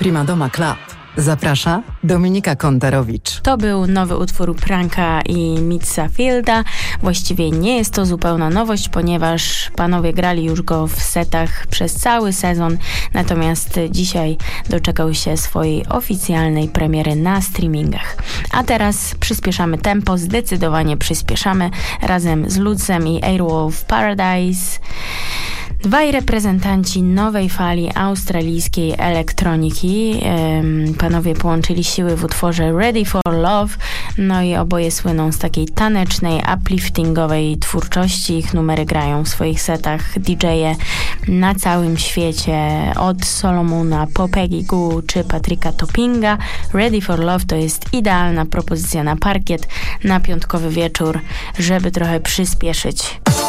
Primadoma Club. Zaprasza Dominika Kontarowicz. To był nowy utwór Pranka i Mitsa Fielda. Właściwie nie jest to zupełna nowość, ponieważ panowie grali już go w setach przez cały sezon. Natomiast dzisiaj doczekał się swojej oficjalnej premiery na streamingach. A teraz przyspieszamy tempo, zdecydowanie przyspieszamy razem z Lutzem i Airwolf Paradise. Dwaj reprezentanci nowej fali australijskiej elektroniki. Panowie połączyli siły w utworze Ready for Love, no i oboje słyną z takiej tanecznej, upliftingowej twórczości. Ich numery grają w swoich setach DJ-e na całym świecie, od Solomona po Peggy Gou czy Patricka Toppinga. Ready for Love to jest idealna propozycja na parkiet, na piątkowy wieczór, żeby trochę przyspieszyć.